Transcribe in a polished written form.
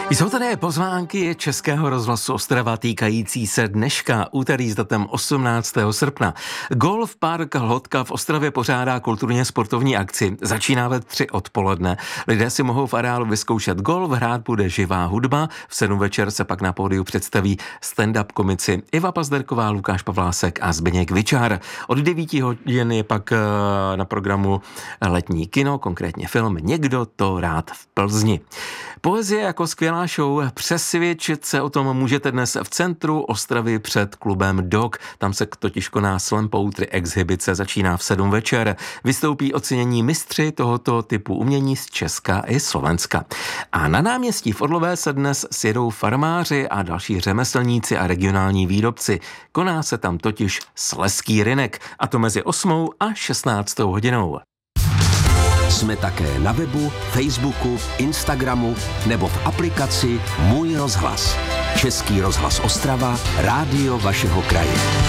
Jsou tady pozvánky Českého rozhlasu Ostrava týkající se dneška, úterý s datem 18. srpna. Golf Park Hlodka v Ostravě pořádá kulturně sportovní akci. Začíná ve 3 odpoledne. Lidé si mohou v areálu vyzkoušet golf, hrát bude živá hudba. V 7 večer se pak na pódiu představí stand-up komici Iva Pazderková, Lukáš Pavlásek a Zbyněk Vičár. Od 9 hodin je pak na programu letní kino, konkrétně film Někdo to rád v Plzni. Poezie jako skvělá show, přesvědčit se o tom můžete dnes v centru Ostravy před klubem Dog. Tam se totiž koná Slam Poetry exhibice, začíná v 7 večer. Vystoupí ocenění mistři tohoto typu umění z Česka i Slovenska. A na náměstí v Orlové se dnes sjedou farmáři a další řemeslníci a regionální výrobci. Koná se tam totiž Slezský rynek, a to mezi 8. a 16. hodinou. Jsme také na webu, Facebooku, Instagramu nebo v aplikaci Můj rozhlas. Český rozhlas Ostrava, rádio vašeho kraje.